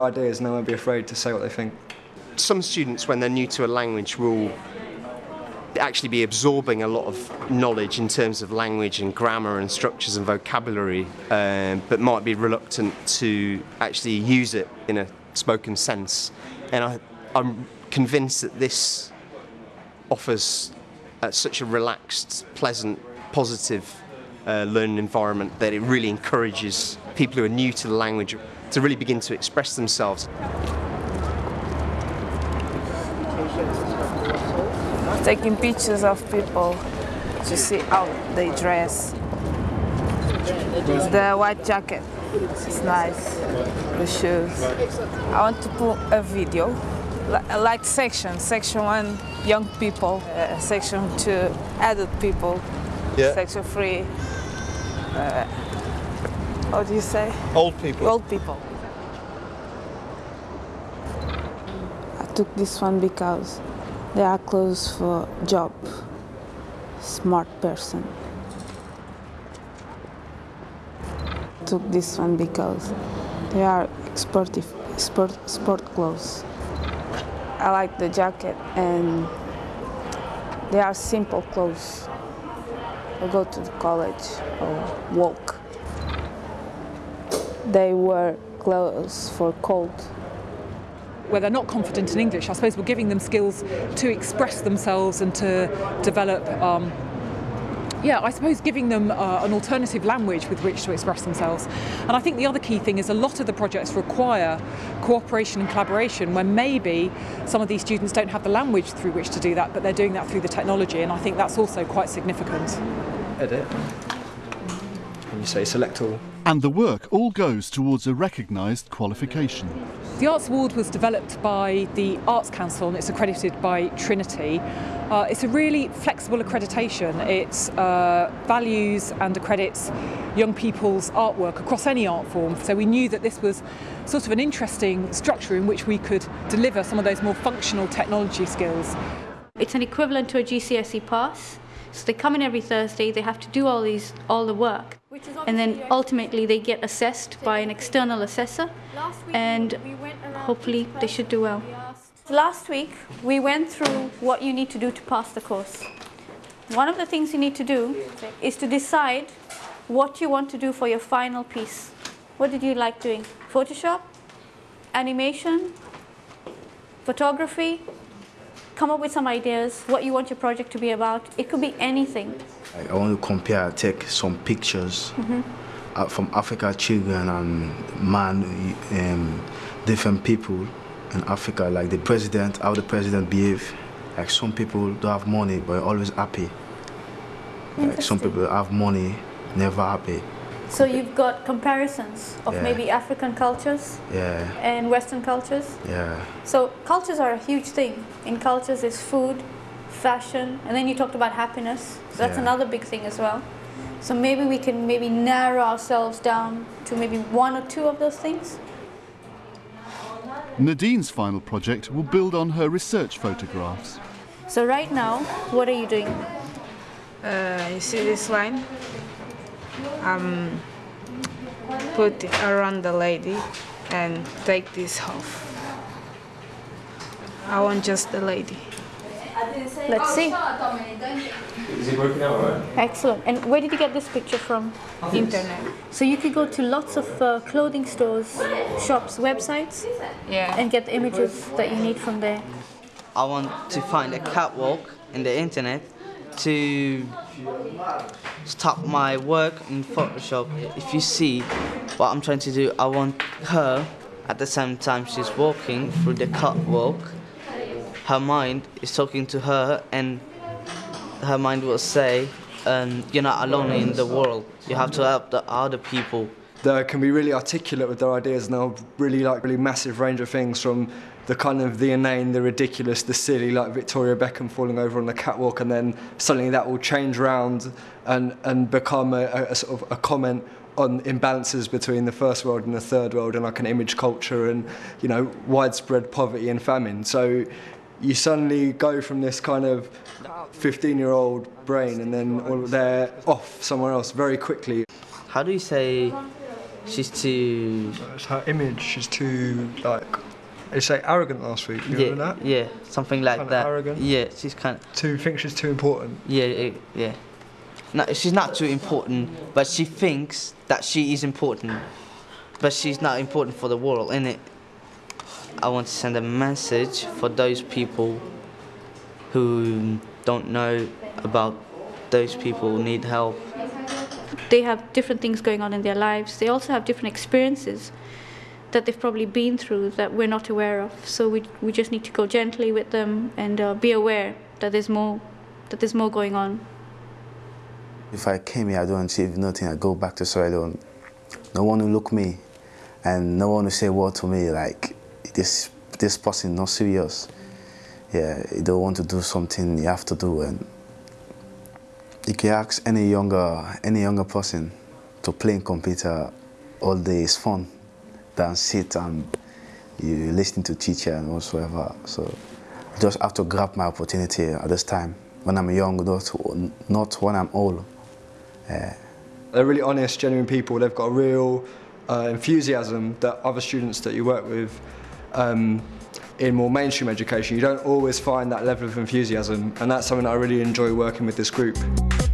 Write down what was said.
Ideas and they won't be afraid to say what they think. Some students, when they're new to a language, will actually be absorbing a lot of knowledge in terms of language and grammar and structures and vocabulary, but might be reluctant to actually use it in a spoken sense. And I'm convinced that this offers such a relaxed, pleasant, positive learning environment that it really encourages people who are new to the language to really begin to express themselves. Taking pictures of people to see how they dress. The white jacket, it's nice. The shoes. I want to put a video, like section 1, young people, section 2, adult people, section 3, how do you say? Old people. Old people. I took this one because they are close for job, smart person. Took this one because they are sport clothes. I like the jacket and they are simple clothes. I go to the college or walk. They wear clothes for cold. Where they're not confident in English, I suppose we're giving them skills to express themselves and to develop, I suppose giving them an alternative language with which to express themselves. And I think the other key thing is a lot of the projects require cooperation and collaboration when maybe some of these students don't have the language through which to do that, but they're doing that through the technology, and I think that's also quite significant. Edit. And you say select all. And the work all goes towards a recognised qualification. The Arts Award was developed by the Arts Council and it's accredited by Trinity. It's a really flexible accreditation. It values and accredits young people's artwork across any art form. So we knew that this was sort of an interesting structure in which we could deliver some of those more functional technology skills. It's an equivalent to a GCSE pass. So they come in every Thursday, they have to do all the work, and then ultimately they get assessed by an external assessor, and hopefully they should do well. Last week we went through what you need to do to pass the course. One of the things you need to do is to decide what you want to do for your final piece. What did you like doing? Photoshop? Animation? Photography? Come up with some ideas, what you want your project to be about. It could be anything. I want to take some pictures from Africa, children and different people in Africa, like the president, how the president behave. Like some people don't have money, but always happy. Like some people have money, never happy. So you've got comparisons of maybe African cultures and Western cultures? Yeah. So cultures are a huge thing. In cultures is food, fashion, and then you talked about happiness. So that's another big thing as well. So maybe we can narrow ourselves down to maybe one or two of those things. Nadine's final project will build on her research photographs. So right now, what are you doing? You see this line? Put it around the lady and take this off. I want just the lady. Let's see. Is it working out all right? Excellent. And where did you get this picture from? Internet. So you could go to lots of clothing stores, shops, websites, and get the images that you need from there. I want to find a catwalk in the internet to start my work in Photoshop. If you see what I'm trying to do, I want her, at the same time she's walking through the catwalk, her mind is talking to her and her mind will say, you're not alone in the world, you have to help the other people. They can be really articulate with their ideas and they'll really massive range of things, from the kind of the inane, the ridiculous, the silly, like Victoria Beckham falling over on the catwalk, and then suddenly that will change round and become a sort of a comment on imbalances between the first world and the third world, and like an image culture and, you know, widespread poverty and famine. So you suddenly go from this kind of 15-year-old brain and then they're off somewhere else very quickly. How do you say she's too. It's her image. She's too like. They say arrogant last week. You remember that? Yeah, something like Kinda that. arrogant? Yeah, she's kind of. Thinks she's too important. Yeah. No, she's not too important, but she thinks that she is important. But she's not important for the world, innit? I want to send a message for those people who don't know about those people who need help. They have different things going on in their lives. They also have different experiences that they've probably been through that we're not aware of. So we just need to go gently with them and be aware that there's more going on. If I came here, I don't achieve nothing, I go back to Sierra Leone. No one will look me, and no one will say a word to me like, this person not serious. Yeah, you don't want to do something you have to do. And you can ask any younger person to play in computer all day is fun than sit and you listen to teacher and whatsoever. So just have to grab my opportunity at this time when I'm young, not when I'm old. They're really honest, genuine people. They've got a real enthusiasm that other students that you work with in more mainstream education, you don't always find that level of enthusiasm, and that's something that I really enjoy working with this group.